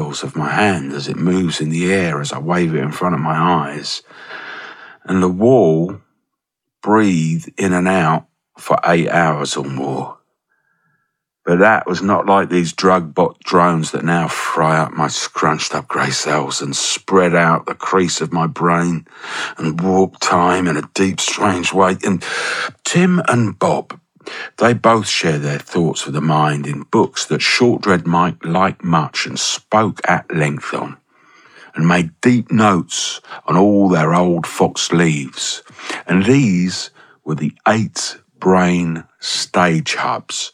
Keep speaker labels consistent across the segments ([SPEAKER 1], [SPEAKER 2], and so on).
[SPEAKER 1] details of my hand as it moves in the air as I wave it in front of my eyes. And the wall breathed in and out for 8 hours or more. But that was not like these drug-bot drones that now fry up my scrunched up grey cells and spread out the crease of my brain and warp time in a deep, strange way. And Tim and Bob, they both share their thoughts of the mind in books that Shortdread Mike liked much and spoke at length on, and made deep notes on all their old Fox leaves. And these were the 8 brain stage hubs.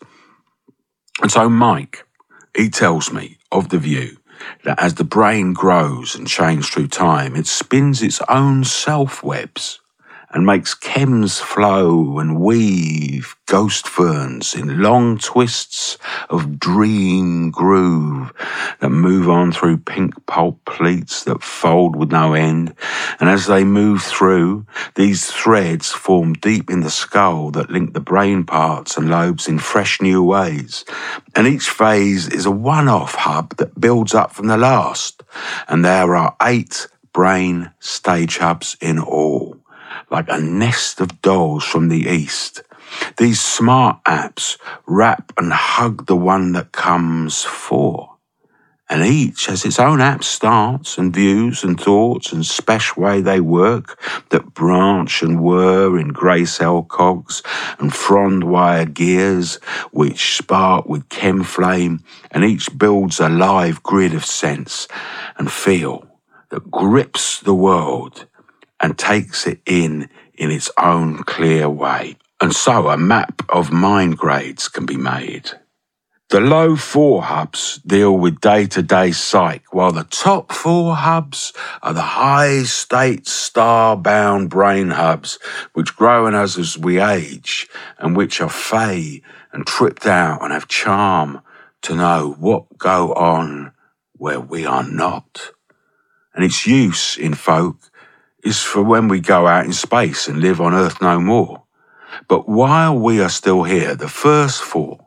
[SPEAKER 1] And so Mike, he tells me of the view that as the brain grows and changes through time, it spins its own self-webs and makes chems flow and weave ghost ferns in long twists of dream groove that move on through pink pulp pleats that fold with no end. And as they move through, these threads form deep in the skull that link the brain parts and lobes in fresh new ways. And each phase is a one-off hub that builds up from the last. And there are 8 brain stage hubs in all, like a nest of dolls from the east. These smart apps wrap and hug the one that comes 4. And each has its own app starts and views and thoughts and special way they work that branch and whir in grey cell cogs and frond wire gears which spark with chem flame, and each builds a live grid of sense and feel that grips the world and takes it in its own clear way. And so a map of mind grades can be made. The low 4 hubs deal with day-to-day psych, while the top 4 hubs are the high-state star-bound brain hubs, which grow in us as we age, and which are fey and tripped out and have charm to know what go on where we are not. And its use in folk is for when we go out in space and live on Earth no more. But while we are still here, the first 4,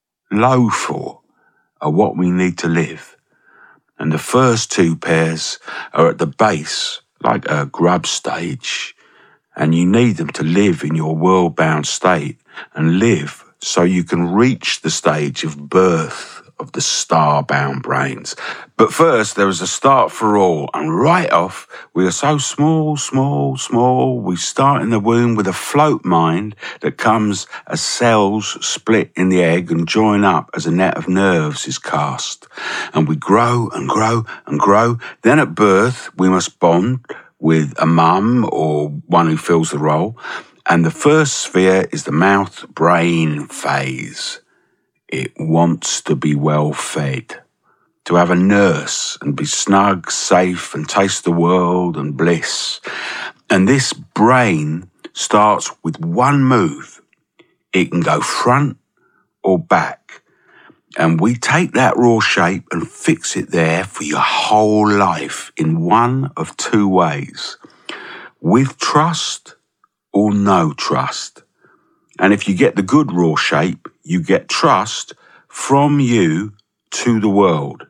[SPEAKER 1] low 4, are what we need to live. And the first 2 pairs are at the base, like a grub stage, and you need them to live in your world-bound state and live so you can reach the stage of birth of the star-bound brains. But first, there is a start for all, and right off, we are so small, small, small, we start in the womb with a float mind that comes as cells split in the egg and join up as a net of nerves is cast. And we grow and grow and grow. Then at birth, we must bond with a mum or one who fills the role. And the first sphere is the mouth-brain phase. It wants to be well fed, to have a nurse and be snug, safe, and taste the world and bliss. And this brain starts with one move. It can go front or back. And we take that raw shape and fix it there for your whole life in one of 2 ways. With trust or no trust. And if you get the good raw shape, you get trust from you to the world.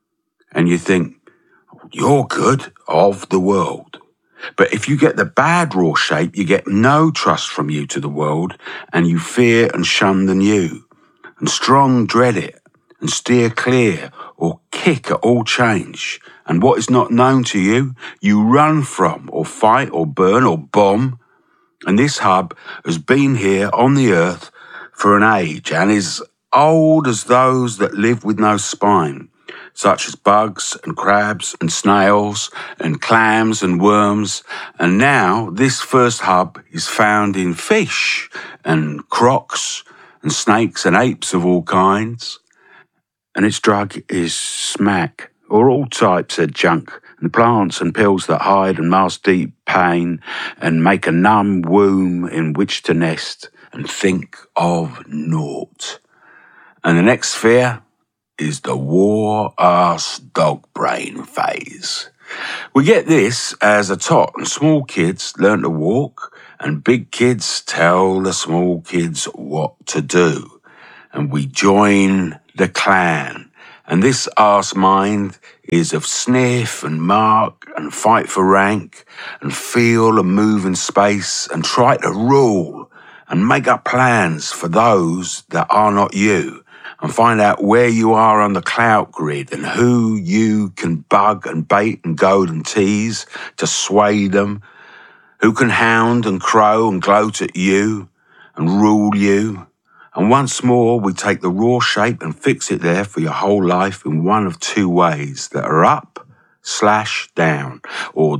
[SPEAKER 1] And you think, you're good of the world. But if you get the bad raw shape, you get no trust from you to the world, and you fear and shun the new, and strong dread it, and steer clear or kick at all change. And what is not known to you, you run from or fight or burn or bomb. And this hub has been here on the earth for an age and is old as those that live with no spine, such as bugs and crabs and snails and clams and worms. And now this first hub is found in fish and crocs and snakes and apes of all kinds. And its drug is smack, or all types of junk, and plants and pills that hide and mask deep pain and make a numb womb in which to nest and think of naught. And the next sphere is the war-ass dog brain phase. We get this as a tot, and small kids learn to walk, and big kids tell the small kids what to do. And we join the clan, And this arse mind is of sniff and mark and fight for rank and feel and move in space and try to rule and make up plans for those that are not you and find out where you are on the clout grid and who you can bug and bait and goad and tease to sway them, who can hound and crow and gloat at you and rule you. And once more, we take the raw shape and fix it there for your whole life in one of two ways that are up/down or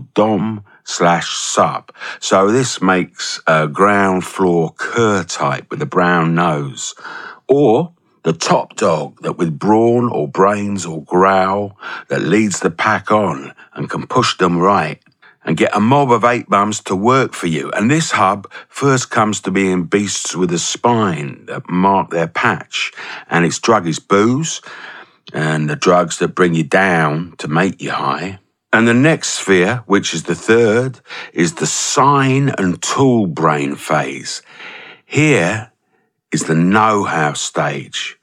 [SPEAKER 1] dom/sub. So this makes a ground floor cur type with a brown nose, or the top dog that with brawn or brains or growl that leads the pack on and can push them right and get a mob of 8 bums to work for you. And this hub first comes to being beasts with a spine that mark their patch. And its drug is booze and the drugs that bring you down to make you high. And the next sphere, which is the third, is the sign and tool brain phase. Here is the know-how stage.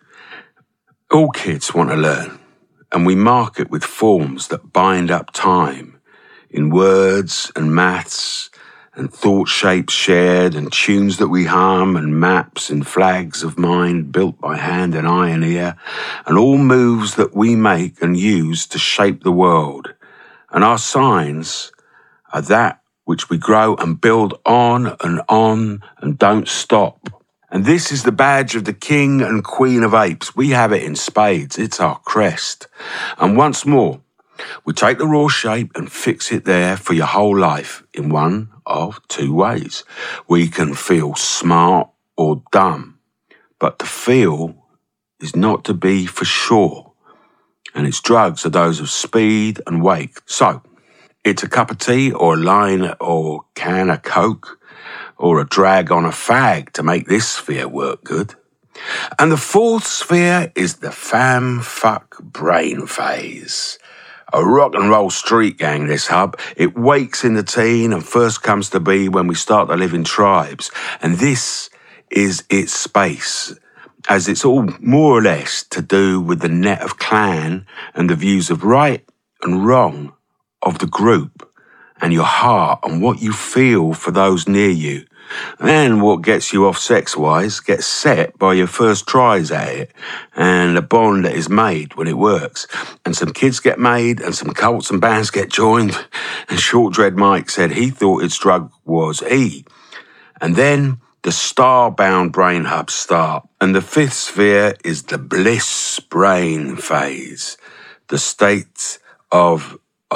[SPEAKER 1] All kids want to learn, and we mark it with forms that bind up time in words and maths and thought shapes shared and tunes that we hum and maps and flags of mind built by hand and eye and ear and all moves that we make and use to shape the world. And our signs are that which we grow and build on and don't stop. And this is the badge of the king and queen of apes. We have it in spades. It's our crest. And once more, we take the raw shape and fix it there for your whole life in one of two ways. We can feel smart or dumb, but to feel is not to be for sure. And its drugs are those of speed and wake. So, it's a cup of tea or a line or can of Coke or a drag on a fag to make this sphere work good. And the fourth sphere is the fam fuck brain phase. A rock and roll street gang, this hub. It wakes in the teen and first comes to be when we start to live in tribes. And this is its space, as it's all more or less to do with the net of clan and the views of right and wrong of the group and your heart and what you feel for those near you. And what gets you off sex-wise gets set by your first tries at it and a bond that is made when it works. And some kids get made and some cults and bands get joined. And Short Dread Mike said he thought its drug was E. And then the star-bound brain hubs start. And the fifth sphere is the bliss brain phase, the state of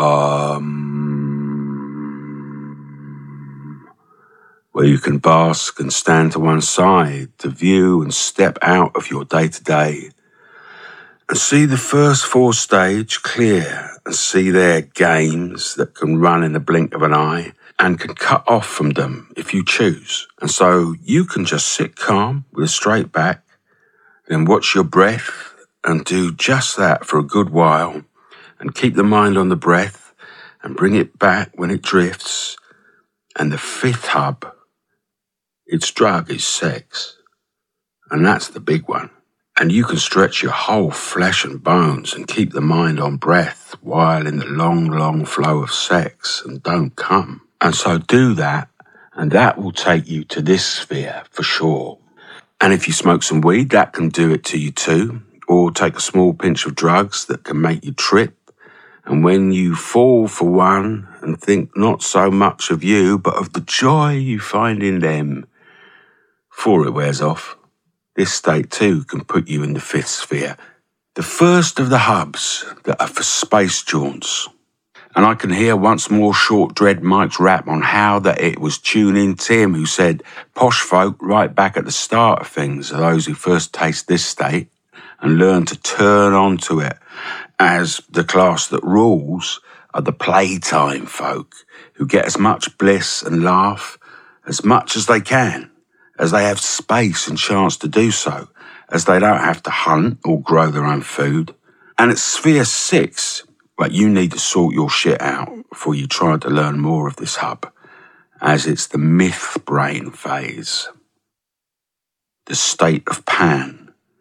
[SPEAKER 1] where you can bask and stand to one side to view and step out of your day-to-day and see the first 4 stage clear and see their games that can run in the blink of an eye and can cut off from them if you choose. And so you can just sit calm with a straight back, then watch your breath and do just that for a good while and keep the mind on the breath and bring it back when it drifts. And the fifth hub, its drug is sex, and that's the big one. And you can stretch your whole flesh and bones and keep the mind on breath while in the long, long flow of sex and don't come. And so do that, and that will take you to this sphere for sure. And if you smoke some weed, that can do it to you too, or take a small pinch of drugs that can make you trip. And when you fall for one and think not so much of you, but of the joy you find in them, before it wears off, this state too can put you in the fifth sphere, the first of the hubs that are for space jaunts. And I can hear once more Short Dread Mike's rap on how that it was Tune In Tim who said, posh folk right back at the start of things are those who first taste this state and learn to turn onto it, as the class that rules are the playtime folk who get as much bliss and laugh as much as they can, as they have space and chance to do so, as they don't have to hunt or grow their own food. And it's sphere 6, but you need to sort your shit out before you try to learn more of this hub, as it's the myth brain phase, the state of Pan,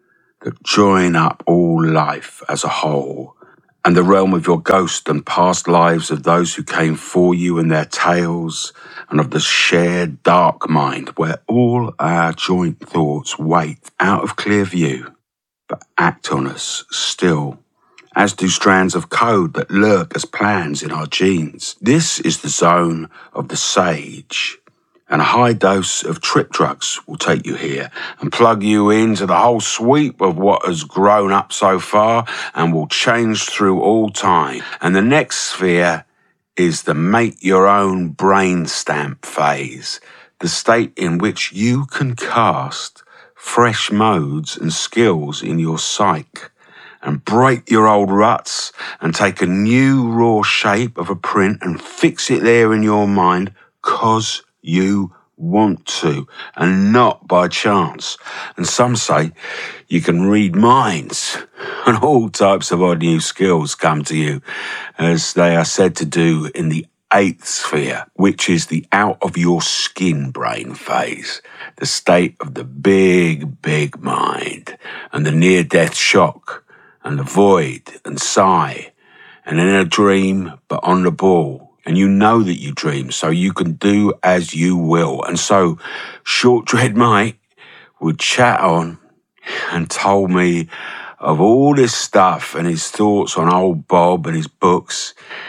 [SPEAKER 1] that join up all life as a whole, and the realm of your ghost and past lives of those who came for you and their tales, and of the shared dark mind where all our joint thoughts wait out of clear view, but act on us still, as do strands of code that lurk as plans in our genes. This is the zone of the sage, and a high dose of trip drugs will take you here and plug you into the whole sweep of what has grown up so far and will change through all time. And the next sphere is the make your own brain stamp phase, the state in which you can cast fresh modes and skills in your psyche and break your old ruts and take a new raw shape of a print and fix it there in your mind 'cause you want to and not by chance. And some say you can read minds, and all types of odd new skills come to you, as they are said to do in the 8th sphere, which is the out of your skin brain phase, the state of the big mind and the near-death shock and the void and sigh, and in a dream but on the ball. And you know that you dream, so you can do as you will. And so Short Dread Mike would chat on and told me of all this stuff and his thoughts on old Bob and his books.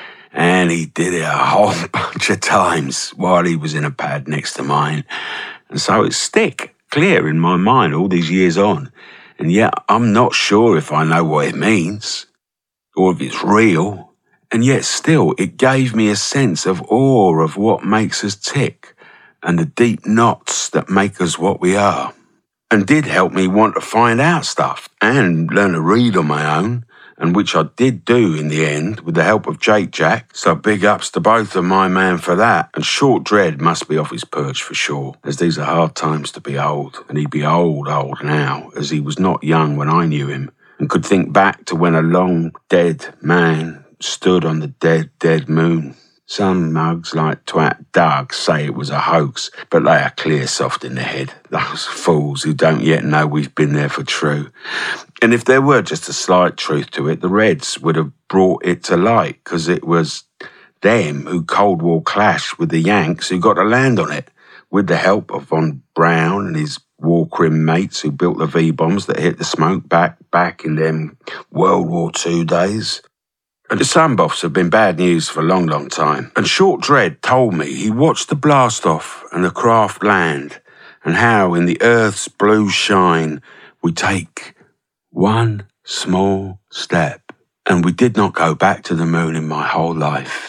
[SPEAKER 1] And he did it a whole bunch of times while he was in a pad next to mine. And so it's stick clear in my mind all these years on. And yet I'm not sure if I know what it means or if it's real. And yet still, it gave me a sense of awe of what makes us tick and the deep knots that make us what we are. And did help me want to find out stuff and learn to read on my own, and which I did do in the end with the help of Jake Jack. So big ups to both of my man for that. And Short Dread must be off his perch for sure, as these are hard times to be old. And he'd be old now, as he was not young when I knew him, and could think back to when a long dead man stood on the dead moon. Some mugs like Twat Doug say it was a hoax, but they are clear soft in the head. Those fools who don't yet know we've been there for true. And if there were just a slight truth to it, the Reds would have brought it to light, because it was them who Cold War clashed with the Yanks who got to land on it, with the help of Von Braun and his war crim mates who built the V-bombs that hit the smoke back in them World War II days. And the Sunboffs have been bad news for a long time. And Short Dread told me he watched the blast-off and the craft land, and how in the Earth's blue shine we take one small step. And we did not go back to the moon in my whole life.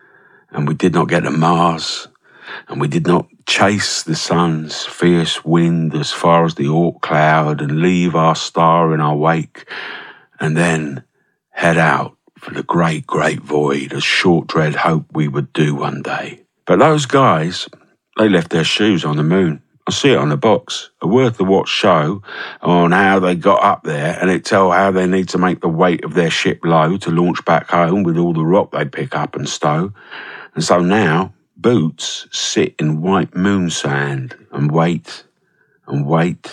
[SPEAKER 1] And we did not get to Mars. And we did not chase the sun's fierce wind as far as the Oort cloud and leave our star in our wake, and then head out for the great void, as Short Dread hoped we would do one day. But those guys, they left their shoes on the moon. I see it on the box. A worth-a-watch show on how they got up there, and it tell how they need to make the weight of their ship low to launch back home with all the rock they pick up and stow. And so now, boots sit in white moon sand and wait, and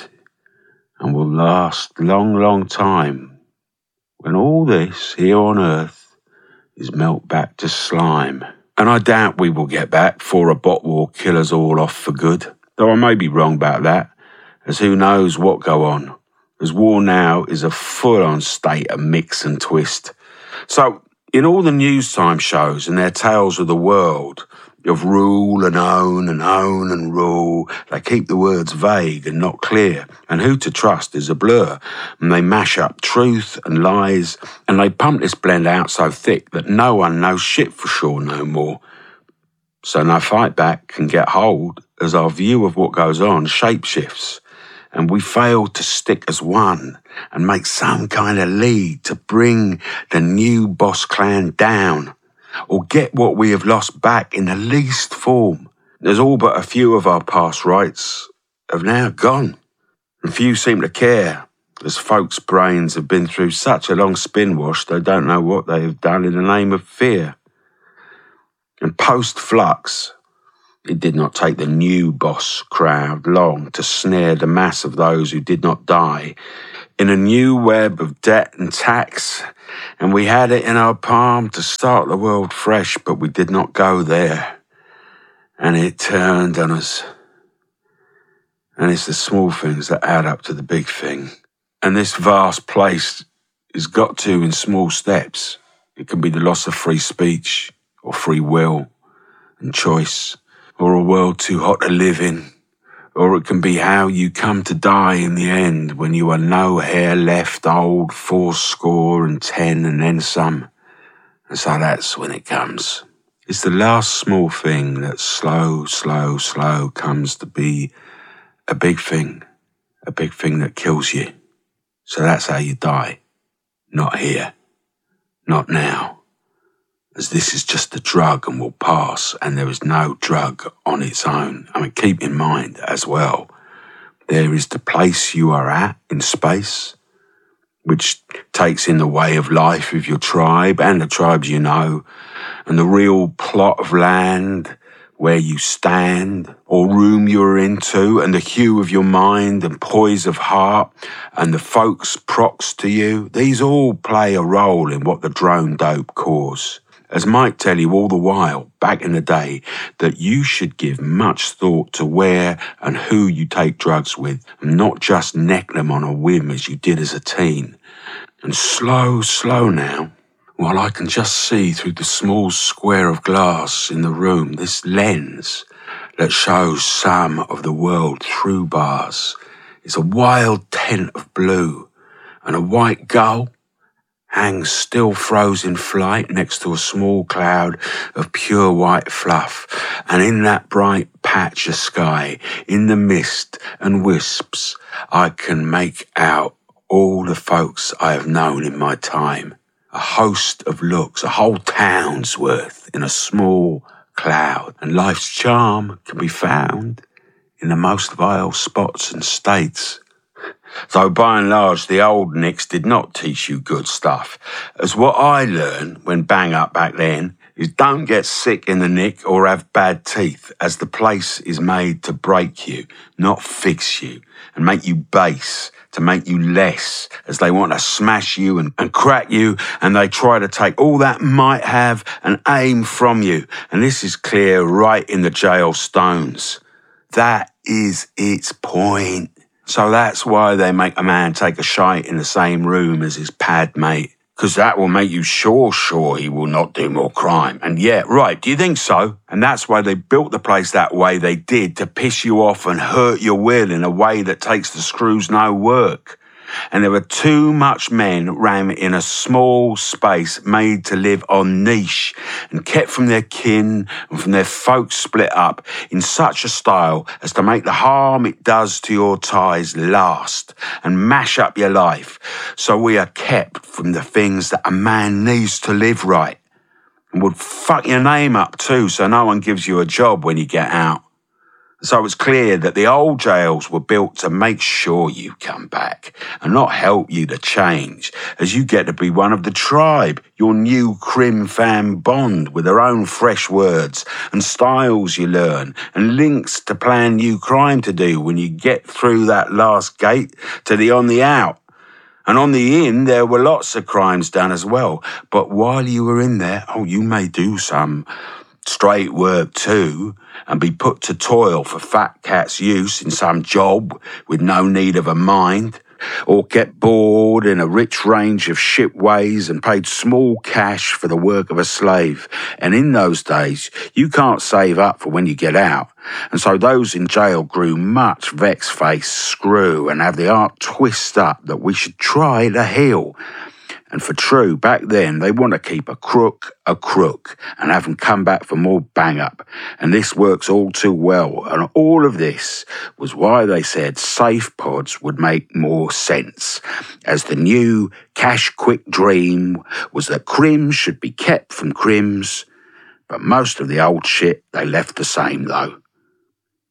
[SPEAKER 1] will last long time, when all this here on Earth is melt back to slime. And I doubt we will get back before a bot war kill us all off for good, though I may be wrong about that, as who knows what go on, as war now is a full-on state of mix and twist. So, in all the news time shows and their tales of the world, of rule and own and rule, they keep the words vague and not clear, and who to trust is a blur, and they mash up truth and lies, and they pump this blend out so thick that no one knows shit for sure no more. So no fight back can get hold, as our view of what goes on shapeshifts, and we fail to stick as one and make some kind of lead to bring the new boss clan down, or get what we have lost back in the least form. There's all but a few of our past rights have now gone, and few seem to care, as folks' brains have been through such a long spin wash they don't know what they have done in the name of fear. And post-flux, it did not take the new boss crowd long to snare the mass of those who did not die in a new web of debt and tax, and we had it in our palm to start the world fresh, but we did not go there, and it turned on us. And it's the small things that add up to the big thing. And this vast place is got to in small steps. It can be the loss of free speech, or free will and choice, or a world too hot to live in. Or it can be how you come to die in the end when you are no hair left, old 70 and then some. And so that's when it comes. It's the last small thing that slow comes to be a big thing that kills you. So that's how you die. Not here. Not now. As this is just a drug and will pass, and there is no drug on its own. I mean, keep in mind as well, there is the place you are at in space, which takes in the way of life of your tribe and the tribes you know, and the real plot of land where you stand or room you're into, and the hue of your mind and poise of heart and the folks prox to you. These all play a role in what the drone dope cause. As Mike tell you all the while, back in the day, that you should give much thought to where and who you take drugs with, and not just neck them on a whim as you did as a teen. And slow now, while I can just see through the small square of glass in the room, this lens that shows some of the world through bars, is a wild tent of blue, and a white gull hangs still frozen flight next to a small cloud of pure white fluff. And in that bright patch of sky, in the mist and wisps, I can make out all the folks I have known in my time. A host of looks, a whole town's worth in a small cloud. And life's charm can be found in the most vile spots and states. So by and large, the old Nicks did not teach you good stuff. As what I learned when bang up back then is don't get sick in the nick or have bad teeth, as the place is made to break you, not fix you, and make you base, to make you less, as they want to smash you and crack you, and they try to take all that might have and aim from you. And this is clear right in the jail stones. That is its point. So that's why they make a man take a shite in the same room as his pad mate, because that will make you sure he will not do more crime. And yeah, right, do you think so? And that's why they built the place that way they did, to piss you off and hurt your will in a way that takes the screws no work. And there were too much men rammed in a small space made to live on niche and kept from their kin and from their folks split up in such a style as to make the harm it does to your ties last and mash up your life. So we are kept from the things that a man needs to live right, and would fuck your name up too, so no one gives you a job when you get out. So it's clear that the old jails were built to make sure you come back and not help you to change, as you get to be one of the tribe, your new crim fam bond with their own fresh words and styles you learn and links to plan new crime to do when you get through that last gate to the on the out. And on the in, there were lots of crimes done as well. But while you were in there, you may do some straight work too, and be put to toil for fat cat's use in some job with no need of a mind, or get bored in a rich range of ship ways and paid small cash for the work of a slave. And in those days, you can't save up for when you get out. And so those in jail grew much vex-faced screw and have the art twist up that we should try to heal. And for true, back then, they want to keep a crook and have them come back for more bang-up. And this works all too well. And all of this was why they said safe pods would make more sense, as the new cash-quick dream was that crims should be kept from crims. But most of the old shit they left the same, though.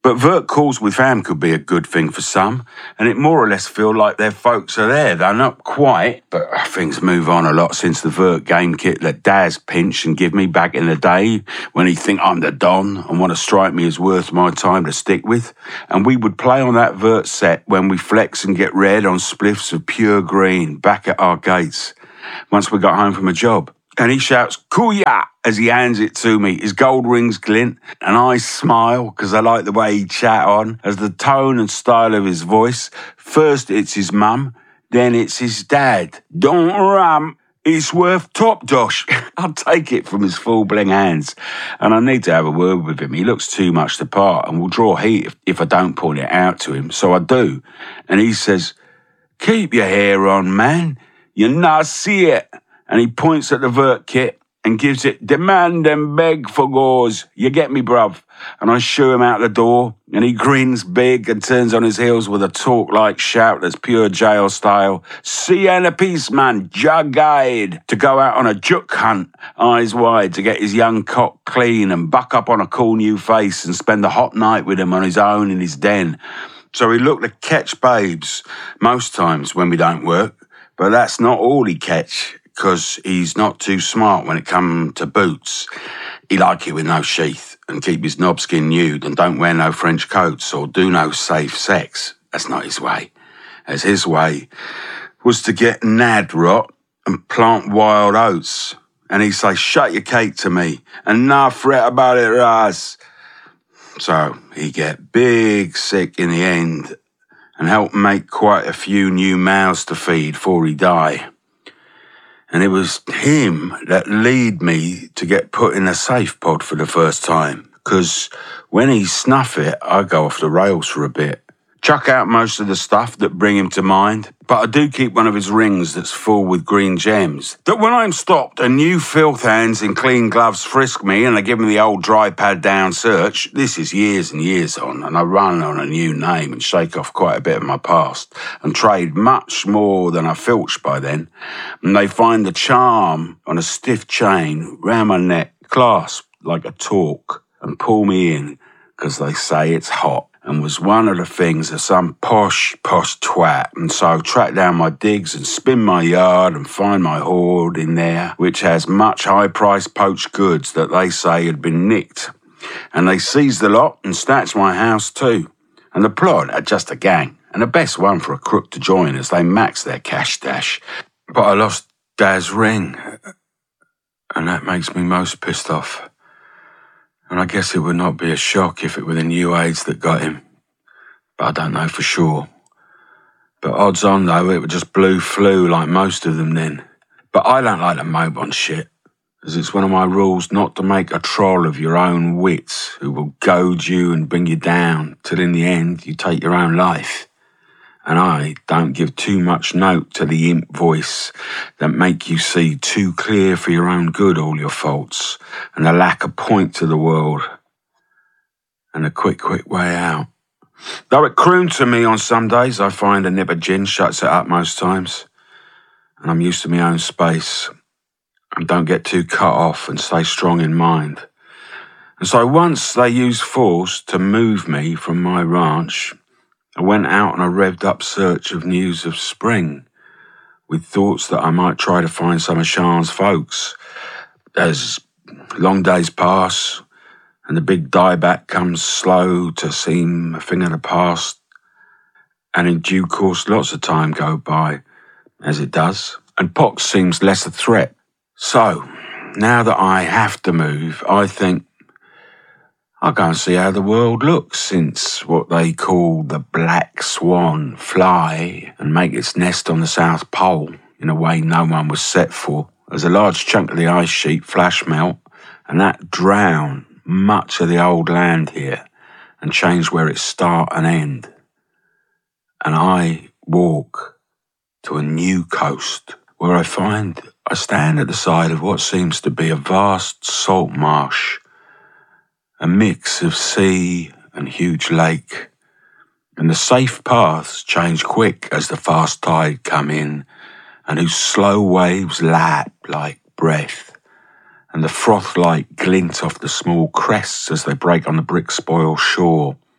[SPEAKER 1] But vert calls with fam could be a good thing for some, and it more or less feel like their folks are there. They're not quite, but things move on a lot since the vert game kit that Daz pinched and give me back in the day when he think I'm the Don and want to strike me as worth my time to stick with. And we would play on that vert set when we flex and get red on spliffs of pure green back at our gates once we got home from a job. And he shouts, "Kuya!" as he hands it to me. His gold rings glint, and I smile because I like the way he chat on, as the tone and style of his voice. First it's his mum, then it's his dad. Don't ram, it's worth top dosh. I'll take it from his full bling hands, and I need to have a word with him. He looks too much the part and will draw heat if I don't point it out to him, so I do. And he says, "Keep your hair on, man. You not see it." And he points at the vert kit and gives it demand and beg for gauze. You get me, bruv? And I shoo him out the door, and he grins big and turns on his heels with a talk-like shout that's pure jail style. "See you in a piece, man, jug-eyed." To go out on a juk hunt, eyes wide, to get his young cock clean and buck up on a cool new face and spend the hot night with him on his own in his den. So he looked to catch babes most times when we don't work, but that's not all he catch, because he's not too smart when it come to boots. He like it with no sheath and keep his knobskin nude and don't wear no French coats or do no safe sex. That's not his way. As his way was to get nad rot and plant wild oats. And he'd say, "Shut your cake to me and nah fret about it, Raz." So he get big sick in the end and help make quite a few new mouths to feed before he die. And it was him that lead me to get put in a safe pod for the first time. Because when he snuff it, I go off the rails for a bit. Chuck out most of the stuff that bring him to mind, but I do keep one of his rings that's full with green gems. That when I'm stopped and new filth hands in clean gloves frisk me and they give me the old dry pad down search, this is years and years on, and I run on a new name and shake off quite a bit of my past and trade much more than I filched by then. And they find the charm on a stiff chain round my neck, clasped like a torque, and pull me in because they say it's hot. And was one of the things of some posh twat. And so track down my digs and spin my yard and find my hoard in there, which has much high-priced poached goods that they say had been nicked. And they seized the lot and snatched my house too. And the plot had just a gang, and the best one for a crook to join as they maxed their cash stash. But I lost Dad's ring, and that makes me most pissed off. And I guess it would not be a shock if it were the new AIDS that got him. But I don't know for sure. But odds on, though, it would just blue flu like most of them then. But I don't like to mope on shit, as it's one of my rules not to make a troll of your own wits who will goad you and bring you down till in the end you take your own life. And I don't give too much note to the imp voice that make you see too clear for your own good all your faults and the lack of point to the world and a quick way out. Though it crooned to me on some days, I find a nip of gin shuts it up most times, and I'm used to my own space and don't get too cut off and stay strong in mind. And so once they used force to move me from my ranch, I went out on a revved-up search of news of spring, with thoughts that I might try to find some of Sean's folks. As long days pass, and the big dieback comes slow to seem a thing of the past, and in due course lots of time go by, as it does, and pox seems less a threat. So, now that I have to move, I think I'll go and see how the world looks since what they call the black swan fly and make its nest on the South Pole in a way no one was set for, as a large chunk of the ice sheet flash melt, and that drown much of the old land here and change where it start and end. And I walk to a new coast where I stand at the side of what seems to be a vast salt marsh, a mix of sea and huge lake, and the safe paths change quick as the fast tide come in, and whose slow waves lap like breath, and the froth-like glint off the small crests as they break on the brick-spoiled shore,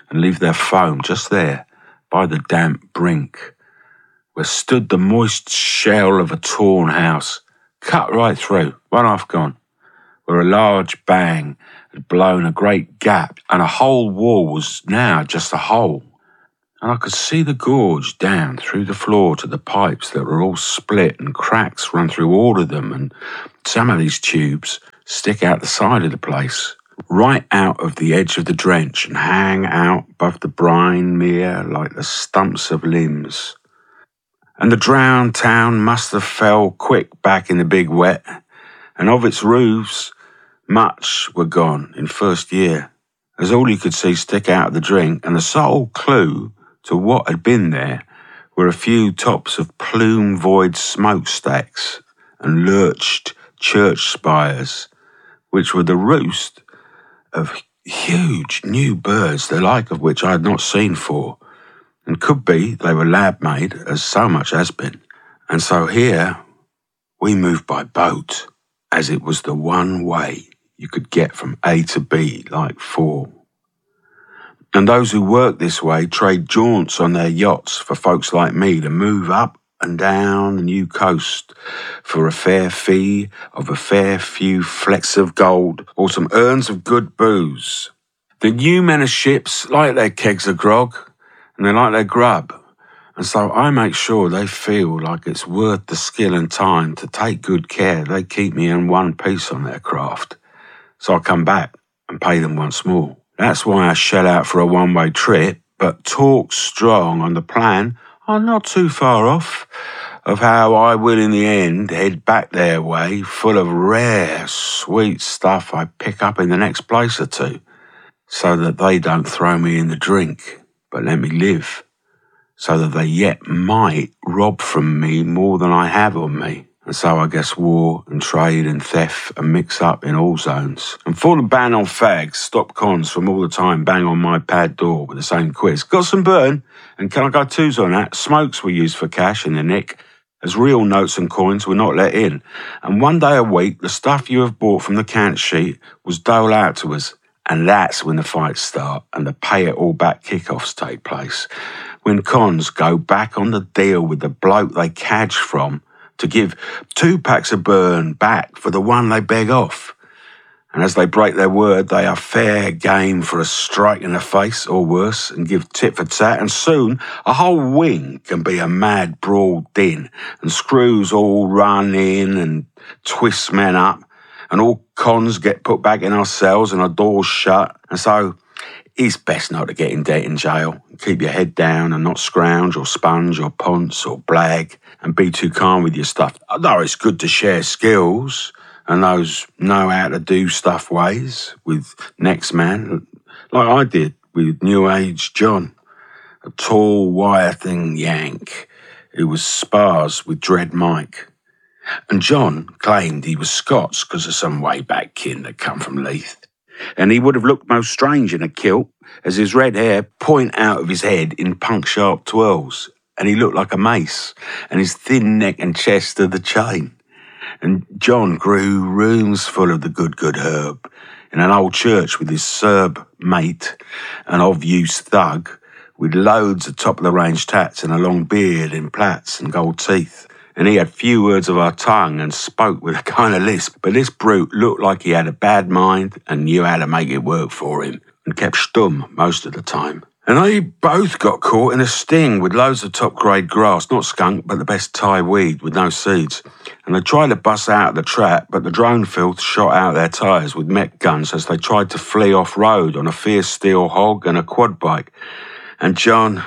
[SPEAKER 1] and leave their foam just there by the damp brink, where stood the moist shell of a torn house, cut right through, one half gone, where a large bang had blown a great gap, and a whole wall was now just a hole. And I could see the gorge down through the floor to the pipes that were all split and cracks run through all of them, and some of these tubes stick out the side of the place, right out of the edge of the drench, and hang out above the brine mere like the stumps of limbs. And the drowned town must have fell quick back in the big wet, and of its roofs, much were gone in first year, as all you could see stick out of the drink, and the sole clue to what had been there were a few tops of plume-void smokestacks and lurched church spires, which were the roost of huge new birds, the like of which I had not seen for, and could be they were lab-made, as so much has been. And so here we moved by boat, as it was the one way you could get from A to B like four. And those who work this way trade jaunts on their yachts for folks like me to move up and down the new coast for a fair fee of a fair few flecks of gold or some urns of good booze. The new men of ships like their kegs of grog, and they like their grub, and so I make sure they feel like it's worth the skill and time to take good care they keep me in one piece on their craft. So I come back and pay them once more. That's why I shell out for a one-way trip, but talk strong on the plan, I'm not too far off, of how I will in the end head back their way full of rare, sweet stuff I pick up in the next place or two, so that they don't throw me in the drink, but let me live, so that they yet might rob from me more than I have on me. And so I guess war and trade and theft are mixed up in all zones. And for the ban on fags, stop cons from all the time bang on my pad door with the same quiz. Got some burn? And can I go twos on that? Smokes were used for cash in the nick, as real notes and coins were not let in. And one day a week, the stuff you have bought from the count sheet was doled out to us. And that's when the fights start and the pay it all back kickoffs take place. When cons go back on the deal with the bloke they cadged from, to give 2 packs of burn back for the one they beg off. And as they break their word, they are fair game for a strike in the face or worse and give tit for tat, and soon a whole wing can be a mad brawl din, and screws all run in and twist men up, and all cons get put back in our cells and our doors shut. And so it's best not to get in debt in jail. Keep your head down and not scrounge or sponge or ponce or blag and be too calm with your stuff. Though it's good to share skills and those know how to do stuff ways with next man, like I did with New Age John, a tall, wire-thing Yank who was spars with Dread Mike. And John claimed he was Scots because of some way-back kin that come from Leith. And he would have looked most strange in a kilt, as his red hair point out of his head in punk-sharp twirls, and he looked like a mace, and his thin neck and chest are the chain. And John grew rooms full of the good herb in an old church with his Serb mate, an of-use thug, with loads of top-of-the-range tats and a long beard in plaits and gold teeth. And he had few words of our tongue and spoke with a kind of lisp, but this brute looked like he had a bad mind and knew how to make it work for him, and kept stum most of the time. And they both got caught in a sting with loads of top-grade grass, not skunk, but the best Thai weed with no seeds. And they tried to bust out of the trap, but the drone filth shot out their tyres with mech guns as they tried to flee off-road on a fierce steel hog and a quad bike. And John,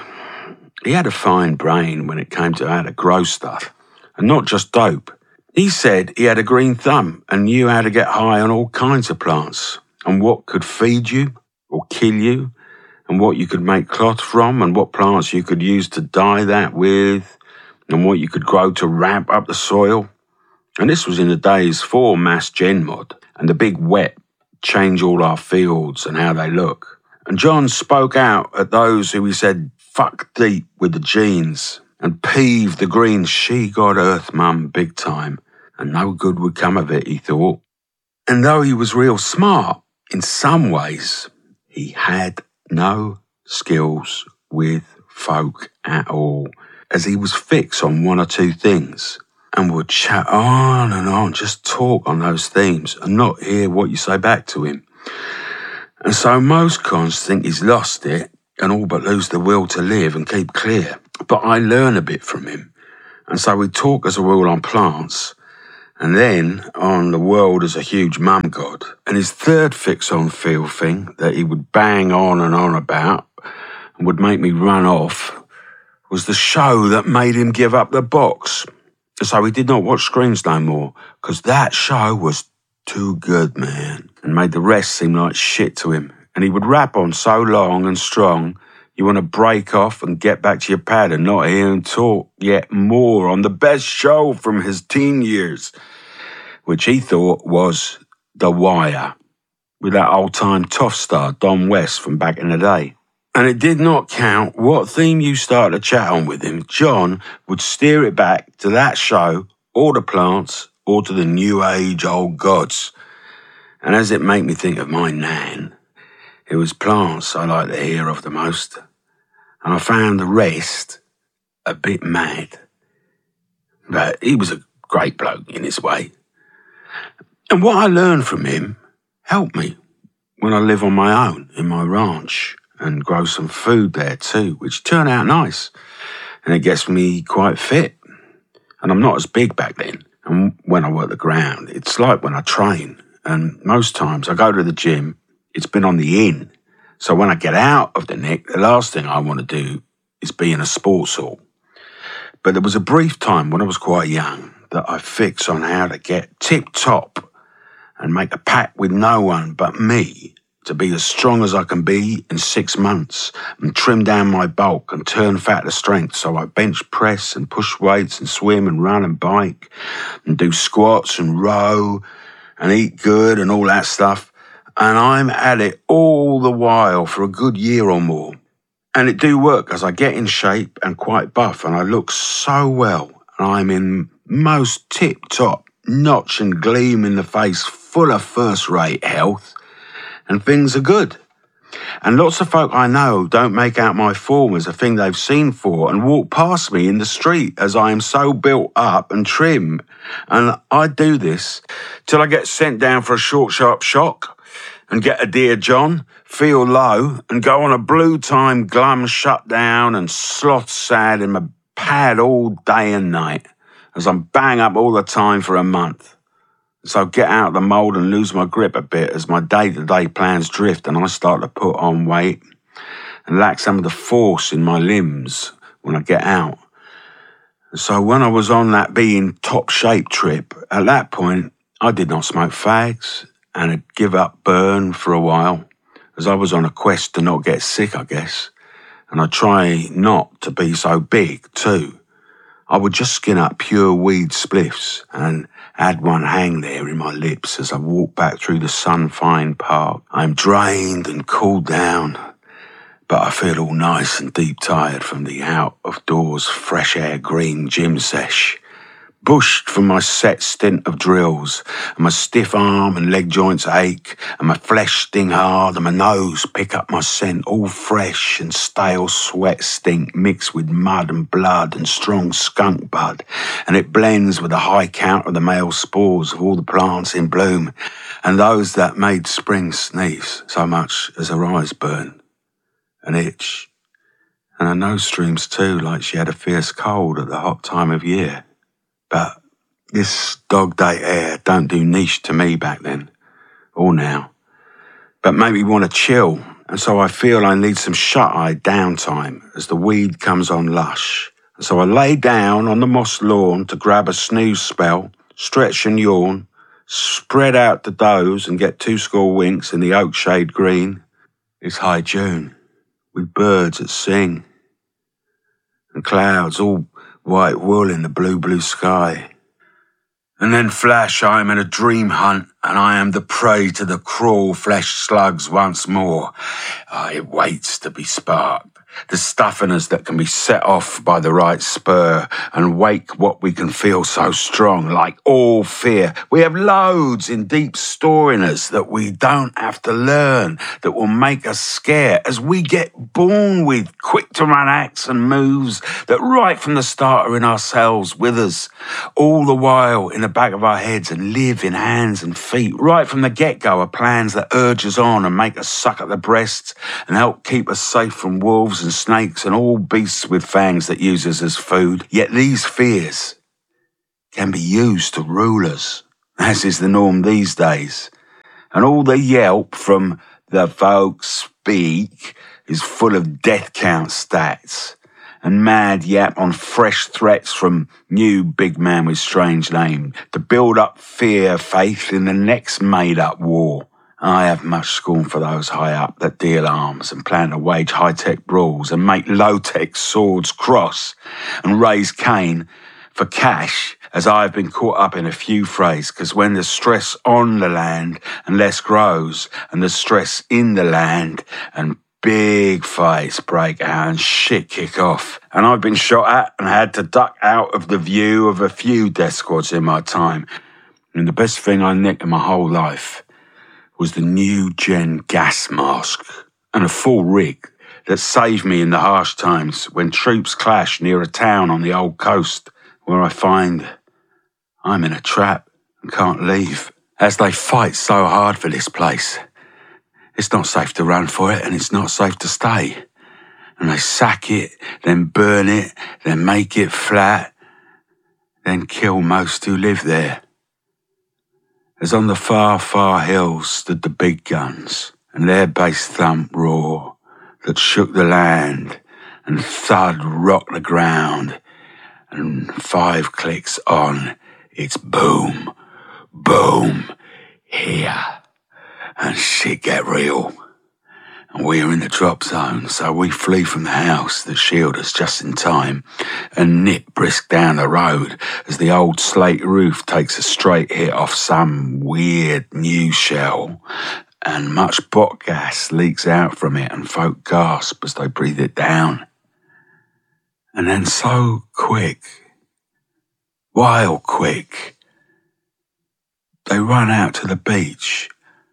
[SPEAKER 1] he had a fine brain when it came to how to grow stuff, and not just dope. He said he had a green thumb and knew how to get high on all kinds of plants, and what could feed you or kill you, and what you could make cloth from, and what plants you could use to dye that with, and what you could grow to ramp up the soil. And this was in the days for mass gen mod, and the big wet change all our fields and how they look. And John spoke out at those who he said fuck deep with the genes, and peeved the green she-god Earth Mum big time, and no good would come of it, he thought. And though he was real smart, in some ways, he had no skills with folk at all, as he was fixed on one or two things and would chat on and on, just talk on those themes and not hear what you say back to him. And so most cons think he's lost it and all but lose the will to live and keep clear. But I learn a bit from him. And so we talk as a rule on plants and then on the world as a huge mum god. And his third fix on feel thing that he would bang on and on about and would make me run off was the show that made him give up the box. So he did not watch screens no more, because that show was too good, man, and made the rest seem like shit to him. And he would rap on so long and strong, you want to break off and get back to your pad and not hear him talk yet more on the best show from his teen years, which he thought was The Wire, with that old-time tough star Don West from back in the day. And it did not count what theme you started to chat on with him. John would steer it back to that show, or the plants, or to the new age old gods. And as it made me think of my nan, it was plants I liked to hear of the most. And I found the rest a bit mad. But he was a great bloke in his way. And what I learned from him helped me when I live on my own in my ranch and grow some food there too, which turned out nice. And it gets me quite fit. And I'm not as big back then. And when I work the ground, it's like when I train. And most times I go to the gym, it's been on the in. So when I get out of the nick, the last thing I want to do is be in a sports hall. But there was a brief time when I was quite young that I fixed on how to get tip-top and make a pact with no one but me to be as strong as I can be in 6 months and trim down my bulk and turn fat to strength. So I bench press and push weights and swim and run and bike and do squats and row and eat good and all that stuff. And I'm at it all the while for a good year or more. And it do work as I get in shape and quite buff and I look so well. And I'm in most tip-top, notch and gleam in the face, full of first-rate health. And things are good. And lots of folk I know don't make out my form as a thing they've seen for and walk past me in the street as I am so built up and trim. And I do this till I get sent down for a short, sharp shock and get a Dear John, feel low and go on a blue time glum shutdown and sloth sad in my pad all day and night as I'm bang up all the time for a month. So get out of the mould and lose my grip a bit as my day-to-day plans drift and I start to put on weight and lack some of the force in my limbs when I get out. So when I was on that being top shape trip, at that point, I did not smoke fags and had give up burn for a while as I was on a quest to not get sick, I guess. And I try not to be so big too. I would just skin up pure weed spliffs and add one hang there in my lips as I walk back through the sun-fine park. I'm drained and cooled down, but I feel all nice and deep tired from the out-of-doors fresh air green gym sesh. Bushed from my set stint of drills, and my stiff arm and leg joints ache, and my flesh sting hard, and my nose pick up my scent, all fresh and stale sweat stink mixed with mud and blood and strong skunk bud, and it blends with the high count of the male spores of all the plants in bloom, and those that made spring sneeze so much as her eyes burn and itch, and her nose streams too, like she had a fierce cold at the hot time of year. But this dog day air don't do niche to me back then, or now, but make me want to chill, and so I feel I need some shut-eye downtime as the weed comes on lush. And so I lay down on the moss lawn to grab a snooze spell, stretch and yawn, spread out to doze and get 2 score winks in the oak shade green. It's high June, with birds that sing, and clouds all white wool in the blue sky. And then flash, I am in a dream hunt, and I am the prey to the cruel flesh slugs once more. It waits to be sparked, the stuff in us that can be set off by the right spur and wake what we can feel so strong, like all fear. We have loads in deep store in us that we don't have to learn, that will make us scared as we get born with quick to run acts and moves that right from the start are in ourselves with us, all the while in the back of our heads and live in hands and feet. Right from the get-go are plans that urge us on and make us suck at the breasts and help keep us safe from wolves and snakes and all beasts with fangs that use us as food. Yet these fears can be used to rule us, as is the norm these days. And all the yelp from the folks speak is full of death count stats and mad yap on fresh threats from new big man with strange name to build up fear, faith in the next made-up war. I have much scorn for those high up that deal arms and plan to wage high-tech brawls and make low-tech swords cross and raise Cain for cash, as I have been caught up in a few frays, because when the stress on the land and less grows and the stress in the land and big fights break out and shit kick off. And I've been shot at and had to duck out of the view of a few death squads in my time. And the best thing I nicked in my whole life was the new gen gas mask and a full rig that saved me in the harsh times when troops clash near a town on the old coast where I find I'm in a trap and can't leave. As they fight so hard for this place, it's not safe to run for it and it's not safe to stay. And they sack it, then burn it, then make it flat, then kill most who live there. As on the far, far hills stood the big guns, and their bass thump roar that shook the land, and thud rocked the ground, and 5 clicks on, it's boom, boom, here, and shit get real. And we are in the drop zone, so we flee from the house that shield us just in time and nip brisk down the road as the old slate roof takes a straight hit off some weird new shell and much bot gas leaks out from it and folk gasp as they breathe it down. And then so quick, wild quick, they run out to the beach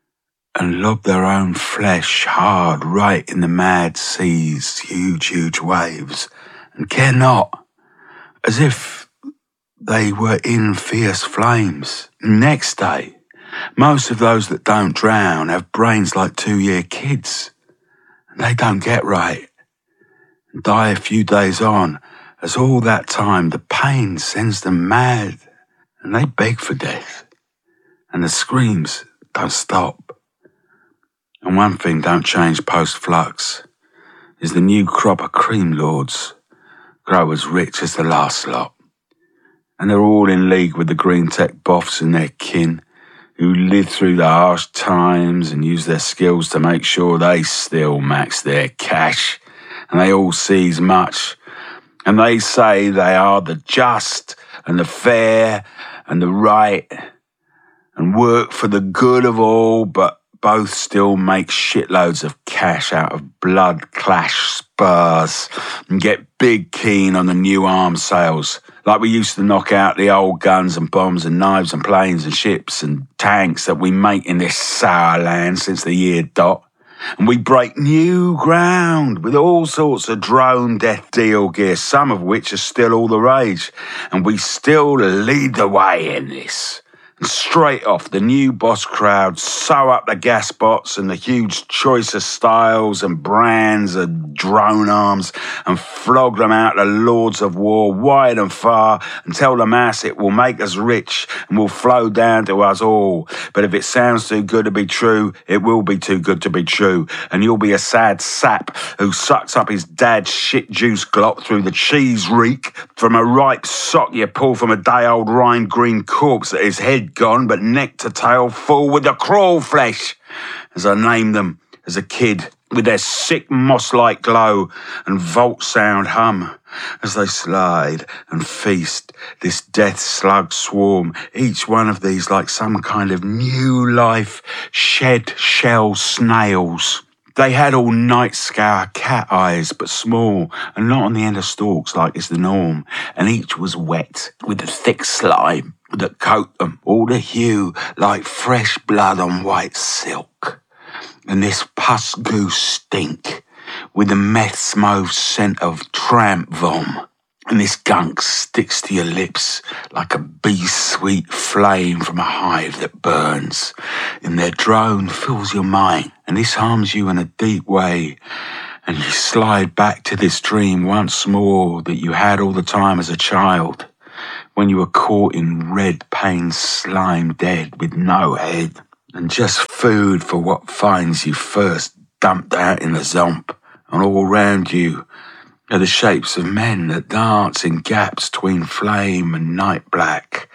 [SPEAKER 1] and lob their own flesh hard right in the mad sea's huge, huge waves, and care not, as if they were in fierce flames. Next day, most of those that don't drown have brains like 2-year kids, and they don't get right, and die a few days on, as all that time the pain sends them mad, and they beg for death, and the screams don't stop. And one thing don't change post-flux is the new crop of cream lords grow as rich as the last lot. And they're all in league with the green tech boffs and their kin who live through the harsh times and use their skills to make sure they still max their cash. And they all seize much. And they say they are the just and the fair and the right and work for the good of all, but both still make shitloads of cash out of blood clash spurs and get big keen on the new arms sales, like we used to knock out the old guns and bombs and knives and planes and ships and tanks that we make in this sour land since the year dot. And we break new ground with all sorts of drone death deal gear, some of which are still all the rage. And we still lead the way in this. And straight off, the new boss crowd sew up the gas bots and the huge choice of styles and brands of drone arms and flog them out to lords of war wide and far and tell the mass it will make us rich and will flow down to us all. But if it sounds too good to be true, it will be too good to be true. And you'll be a sad sap who sucks up his dad's shit juice glop through the cheese reek from a ripe sock you pull from a day-old rind green corpse that his head gone, but neck to tail full with the crawl flesh, as I named them as a kid, with their sick moss-like glow and vault sound hum, as they slide and feast this death slug swarm, each one of these like some kind of new life shed shell snails, They had all night scour cat eyes, but small and not on the end of stalks like is the norm, and each was wet with the thick slime that coat them, all the hue like fresh blood on white silk. And this pus goo stink with the meth mauve scent of tramp vom. And this gunk sticks to your lips like a bee-sweet flame from a hive that burns. And their drone fills your mind, and this harms you in a deep way. And you slide back to this dream once more that you had all the time as a child, when you were caught in red pain slime dead with no head, and just food for what finds you first dumped out in the zomp. And all around you are the shapes of men that dance in gaps between flame and night black,